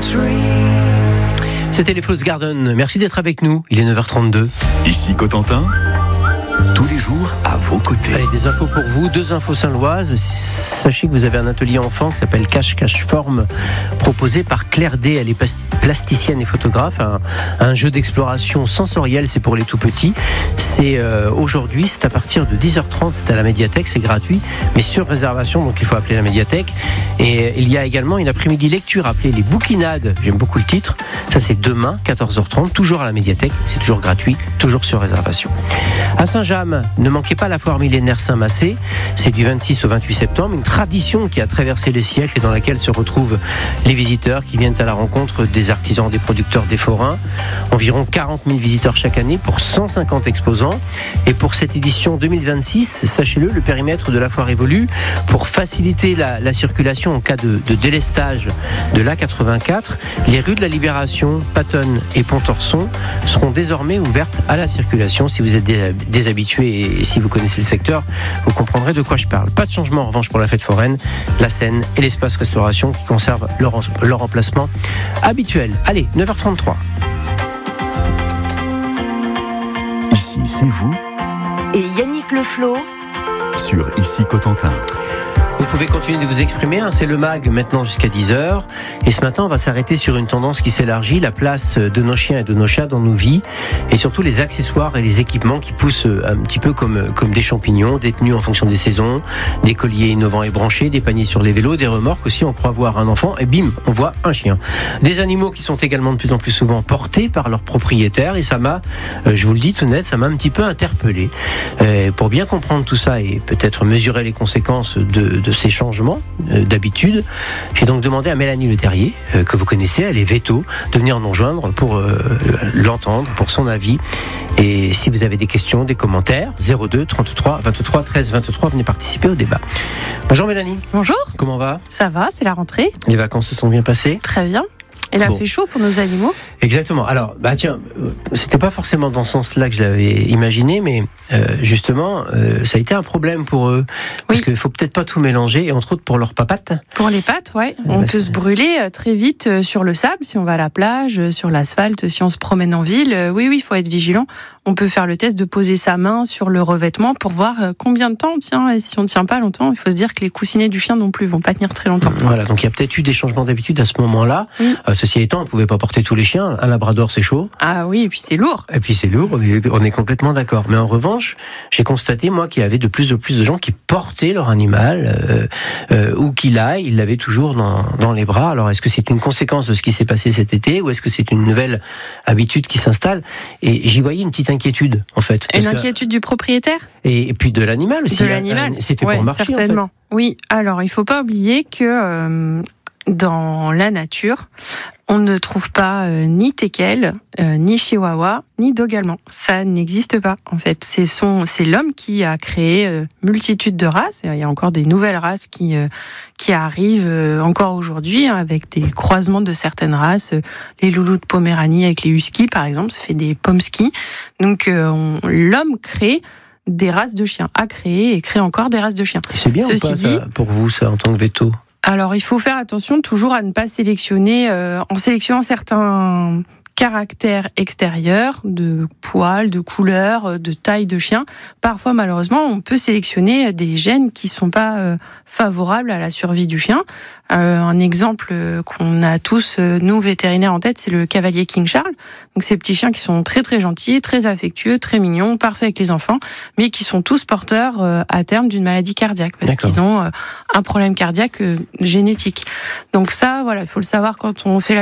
C'était les Floss Garden. Merci d'être avec nous. Il est 9h32. Ici Cotentin, tous les jours à vos côtés. Allez, des infos pour vous, 2 infos saint-loises. Sachez que vous avez un atelier enfant qui s'appelle Cache Forme, proposé par Claire D. Elle est plasticienne et photographe. Un jeu d'exploration sensorielle, c'est pour les tout petits. C'est aujourd'hui, c'est à partir de 10h30, c'est à la médiathèque, c'est gratuit, mais sur réservation, donc il faut appeler la médiathèque. Et il y a également une après-midi lecture appelée Les Bouquinades. J'aime beaucoup le titre. Ça, c'est demain, 14h30, toujours à la médiathèque. C'est toujours gratuit, toujours sur réservation. À Saint-James, ne manquez pas la foire millénaire Saint-Massé. C'est du 26 au 28 septembre. Une tradition qui a traversé les siècles et dans laquelle se retrouvent les visiteurs qui viennent à la rencontre des artisans, des producteurs, des forains. Environ 40 000 visiteurs chaque année pour 150 exposants. Et pour cette édition 2026, sachez-le, le périmètre de la foire évolue pour faciliter la circulation en cas de délestage de l'A84. Les rues de la Libération, Patonne et Pontorson seront désormais ouvertes à la circulation. Si vous êtes des habitués et si vous connaissez le secteur, vous comprendrez de quoi je parle. Pas de changement en revanche pour la fête foraine, la scène et l'espace restauration qui conservent leur emplacement habituel. Allez, 9h33. Ici, c'est vous. Et Yannick Le Flo Sur Ici Cotentin. Vous pouvez continuer de vous exprimer, c'est le MAG maintenant jusqu'à 10h. Et ce matin, on va s'arrêter sur une tendance qui s'élargit, la place de nos chiens et de nos chats dans nos vies. Et surtout les accessoires et les équipements qui poussent un petit peu comme des champignons, détenus en fonction des saisons, des colliers innovants et branchés, des paniers sur les vélos, des remorques aussi. On croit voir un enfant et bim, on voit un chien. Des animaux qui sont également de plus en plus souvent portés par leurs propriétaires. Et ça m'a, je vous le dis tout net, ça m'a un petit peu interpellé. Pour bien comprendre tout ça et peut-être mesurer les conséquences de ces changements d'habitude, j'ai donc demandé à Mélanie Le Terrier, que vous connaissez, elle est veto, de venir nous rejoindre pour l'entendre, pour son avis. Et si vous avez des questions, des commentaires, 02 33 23 13 23, venez participer au débat. Bonjour Mélanie. Bonjour. Comment va ? Ça va, c'est la rentrée. Les vacances se sont bien passées ? Très bien. Il a fait chaud pour nos animaux. Exactement. Alors, tiens, c'était pas forcément dans ce sens-là que je l'avais imaginé, mais justement, ça a été un problème pour eux. Parce qu'il faut peut-être pas tout mélanger, et entre autres pour leurs papates. Pour les pattes, ouais. On peut se brûler très vite sur le sable, si on va à la plage, sur l'asphalte, si on se promène en ville. Oui, il faut être vigilant. On peut faire le test de poser sa main sur le revêtement pour voir combien de temps on tient. Et si on ne tient pas longtemps, il faut se dire que les coussinets du chien non plus vont pas tenir très longtemps. Voilà, donc il y a peut-être eu des changements d'habitude à ce moment-là. Oui. Ceci étant, on ne pouvait pas porter tous les chiens. Un labrador, c'est chaud. Ah oui, et puis c'est lourd. On est complètement d'accord. Mais en revanche, j'ai constaté, moi, qu'il y avait de plus en plus de gens qui portaient leur animal, où qu'il aille, ils l'avaient toujours dans les bras. Alors, est-ce que c'est une conséquence de ce qui s'est passé cet été, ou est-ce que c'est une nouvelle habitude qui s'installe ? Et j'y voyais une petite inquiétude, en fait. Une inquiétude du propriétaire ? Et puis de l'animal aussi. De l'animal. C'est fait pour marcher, certainement. En fait. Oui, alors il ne faut pas oublier que dans la nature, on ne trouve pas ni teckel, ni chihuahua, ni dog allemand. Ça n'existe pas, en fait. C'est l'homme qui a créé multitude de races. Il y a encore des nouvelles races qui arrivent encore aujourd'hui, avec des croisements de certaines races. Les loulous de Poméranie avec les huskies, par exemple, ça fait des pomskis. Donc, l'homme crée des races de chiens, a créé et crée encore des races de chiens. C'est bien ou pas, ça, pour vous, ça, en tant que veto ? Alors, il faut faire attention toujours à ne pas sélectionner, en sélectionnant certains caractères extérieurs, de poils, de couleurs, de taille de chien. Parfois, malheureusement, on peut sélectionner des gènes qui sont pas favorables à la survie du chien. Un exemple qu'on a tous, nous, vétérinaires en tête, c'est le cavalier King Charles. Donc, ces petits chiens qui sont très, très gentils, très affectueux, très mignons, parfaits avec les enfants, mais qui sont tous porteurs à terme d'une maladie cardiaque, parce qu'ils ont un problème cardiaque génétique. Donc ça, voilà, il faut le savoir quand on fait la